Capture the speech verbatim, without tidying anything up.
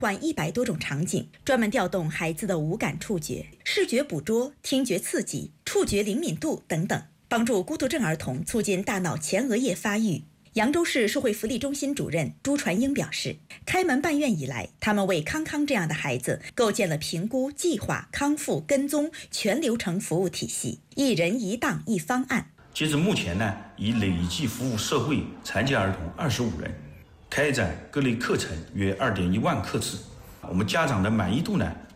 换一百多种场景，专门调动孩子的五感触觉、视觉捕捉、听觉刺激、触觉灵敏度等等，帮助孤独症儿童促进大脑前额叶发育。扬州市社会福利中心主任朱传英表示，开门办院以来，他们为康康这样的孩子构建了评估、计划、康复、跟踪全流程服务体系，一人一档一方案。 截至目前呢，已累计服务社会残疾儿童二十五人，开展各类课程约二点一万课次。我们家长的满意度呢